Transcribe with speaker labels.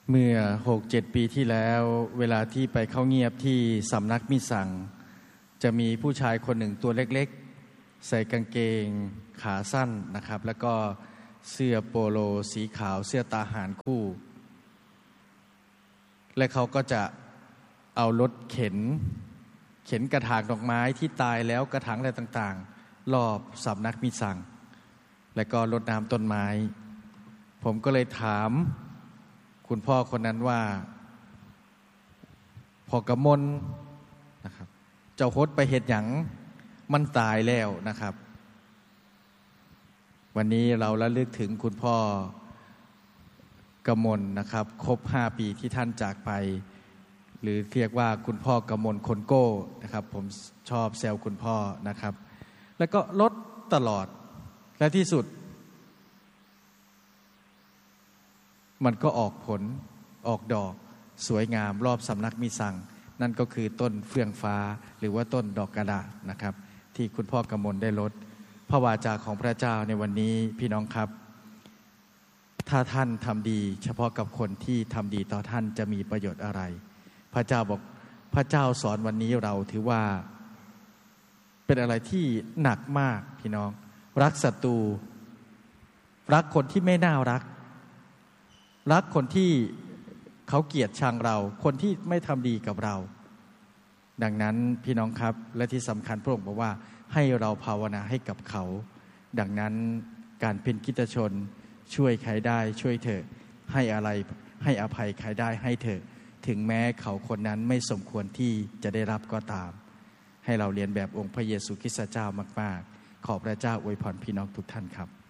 Speaker 1: เมื่อ 6-7 ปีที่แล้วเวลาที่ไปเข้าเงียบที่สำนักมิสังจะมีผู้ชายคนหนึ่งตัวเล็กๆใส่กางเกงขาสั้นนะครับแล้วก็เสื้อโปโลสีขาวเสื้อตาหารคู่และเขาก็จะเอารถเข็นกระถางดอกไม้ที่ตายแล้วกระถางอะไรต่างๆรอบสำนักมิสังและก็รดน้ำต้นไม้ผมก็เลยถามคุณพ่อคนนั้นว่าพอกระมนนะครับเจ้าโคตไปเฮ็ดหยังมันตายแล้วนะครับวันนี้เราระลึกถึงคุณพ่อกมลนะครับครบ5 ปีที่ท่านจากไปหรือเรียกว่าคุณพ่อกมลคนโก้นะครับผมชอบแซวคุณพ่อนะครับแล้วก็ลดตลอดและที่สุดมันก็ออกผลออกดอกสวยงามรอบสำนักมิสังนั่นก็คือต้นเฟื่องฟ้าหรือว่าต้นดอกกระดาษนะครับที่คุณพ่อกมลได้ลดพระวาจาของพระเจ้าในวันนี้พี่น้องครับถ้าท่านทำดีเฉพาะกับคนที่ทำดีต่อท่านจะมีประโยชน์อะไรพระเจ้าบอกพระเจ้าสอนวันนี้เราถือว่าเป็นอะไรที่หนักมากพี่น้องรักศัตรูรักคนที่ไม่น่ารักคนที่เขาเกลียดชังเราคนที่ไม่ทำดีกับเราดังนั้นพี่น้องครับและที่สำคัญพระองค์บอกว่าให้เราภาวนาให้กับเขาดังนั้นการเป็นคริสตชนช่วยใครได้ช่วยเถอะให้อะไรให้อภัยใครได้ให้เถอะถึงแม้เขาคนนั้นไม่สมควรที่จะได้รับก็ตามให้เราเรียนแบบองค์พระเยซูคริสต์เจ้ามากๆขอพระเจ้าอวยพรพี่น้องทุกท่านครับ